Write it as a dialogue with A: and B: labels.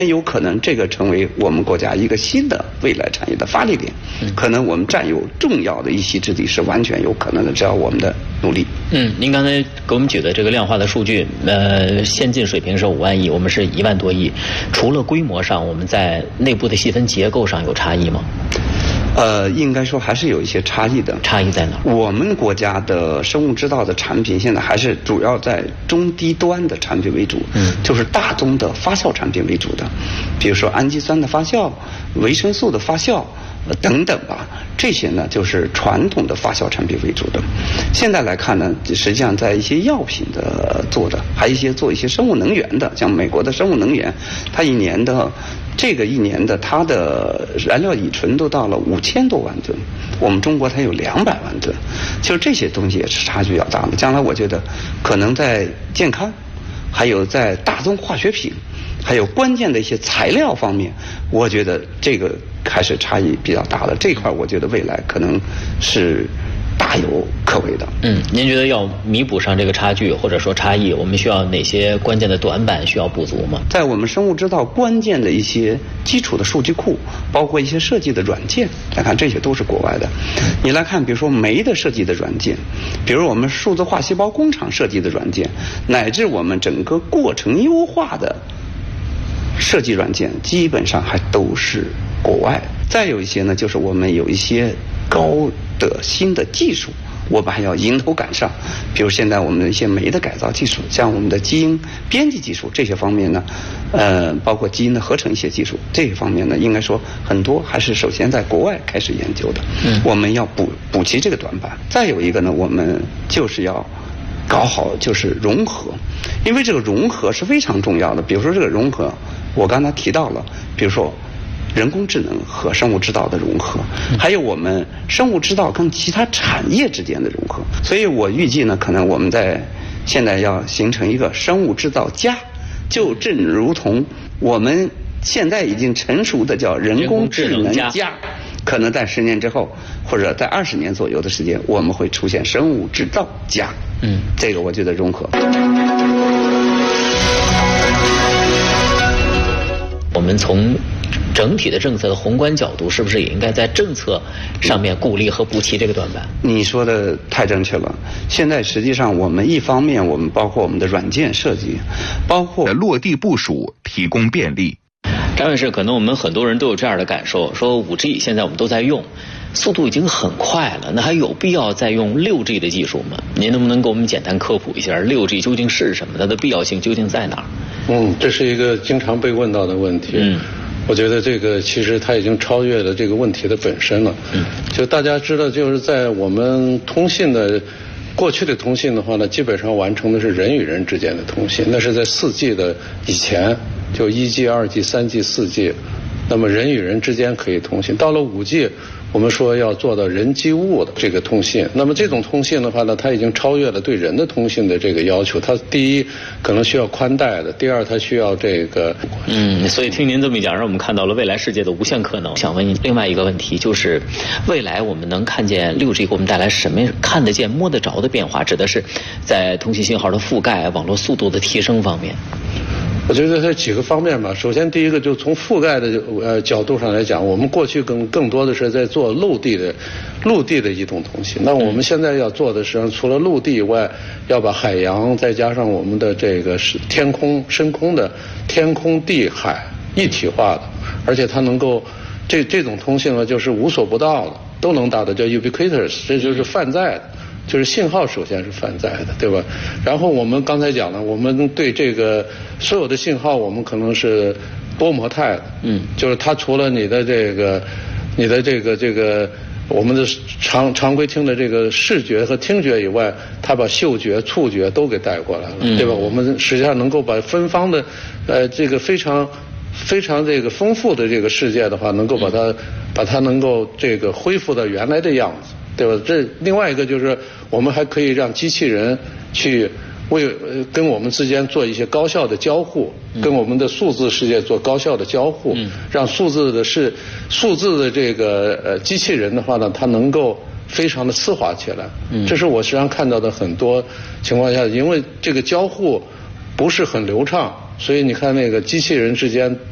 A: 有可能这个成为我们国家一个新的未来产业的发力点，可能我们占有重要的一席之地是完全有可能的，只要我们的努力。
B: 您刚才给我们举的这个量化的数据，先进水平是5万亿，我们是1万多亿。除了规模上，我们在内部的细分结构上有差异吗？
A: 应该说还是有一些差异的。
B: 差异在哪？
A: 我们国家的生物制造的产品现在还是主要在中低端的产品为主，就是大宗的发酵产品为主的，比如说氨基酸的发酵、维生素的发酵等等吧，这些呢就是传统的发酵产品为主的。现在来看呢，实际上在一些药品的做的，还有一些做一些生物能源的，像美国的生物能源，它一年的它的燃料乙醇都到了5000多万吨，我们中国才有200万吨，就是这些东西也是差距比较大的。将来我觉得可能在健康，还有在大宗化学品，还有关键的一些材料方面，我觉得这个还是差异比较大的。这一块我觉得未来可能是大有可为的。
B: 您觉得要弥补上这个差距或者说差异，我们需要哪些关键的短板需要补足吗？
A: 在我们生物制造关键的一些基础的数据库，包括一些设计的软件来看，这些都是国外的。你来看比如说酶的设计的软件，比如我们数字化细胞工厂设计的软件，乃至我们整个过程优化的设计软件，基本上还都是国外。再有一些呢，就是我们有一些高的新的技术，我们还要迎头赶上。比如现在我们的一些酶的改造技术，像我们的基因编辑技术，这些方面呢，包括基因的合成一些技术，这些方面呢，应该说很多还是首先在国外开始研究的。我们要补齐这个短板。再有一个呢，我们就是要搞好就是融合，因为这个融合是非常重要的。比如说这个融合，我刚才提到了，比如说人工智能和生物制造的融合，还有我们生物制造跟其他产业之间的融合。所以我预计呢，可能我们现在要形成一个生物制造家，就正如同我们现在已经成熟的叫人工智能家，可能在10年之后，或者在20年左右的时间，我们会出现生物制造家。这个我觉得融合。
B: 我们从整体的政策的宏观角度，是不是也应该在政策上面鼓励和补齐这个短板？
A: 你说的太正确了。现在实际上我们一方面我们包括我们的软件设计，包括
C: 落地部署提供便利。
B: 张院士，可能我们很多人都有这样的感受，说5G 现在我们都在用，速度已经很快了，那还有必要再用6G 的技术吗？您能不能给我们简单科普一下 6G 究竟是什么，它的必要性究竟在哪儿？
D: 这是一个经常被问到的问题。我觉得这个其实它已经超越了这个问题的本身了。就大家知道，就是在我们通信的过去的通信的话呢，基本上完成的是人与人之间的通信，那是在4G 的以前，就1G、2G、3G、4G， 那么人与人之间可以通信。到了5G，我们说要做到人机物的这个通信，那么这种通信的话呢，它已经超越了对人的通信的这个要求。它第一可能需要宽带的，第二它需要这个。
B: 所以听您这么一讲，让我们看到了未来世界的无限可能。想问你另外一个问题，就是未来我们能看见6G 给我们带来什么看得见摸得着的变化？指的是在通信信号的覆盖、网络速度的提升方面。
D: 我觉得它几个方面吧。首先，第一个就从覆盖的角度上来讲，我们过去更多的是在做陆地的移动通信。那我们现在要做的是，除了陆地以外，要把海洋再加上我们的这个天空深空的天空地海一体化的，而且它能够这种通信呢，就是无所不到的，都能达到，叫 ubiquitous， 这就是泛在的。就是信号首先是泛在的，对吧？然后我们刚才讲了，我们对这个所有的信号，我们可能是多模态的，就是它除了你的这个我们的常规听的这个视觉和听觉以外，它把嗅觉、触觉都给带过来了，对吧？我们实际上能够把分方的这个非常这个丰富的这个世界的话，能够把它能够这个恢复到原来的样子。对吧？这另外一个就是我们还可以让机器人去跟我们之间做一些高效的交互，跟我们的数字世界做高效的交互，让数字的这个机器人的话呢，它能够非常的丝滑起来。这是我实际上看到的很多情况下，因为这个交互不是很流畅，所以你看那个机器人之间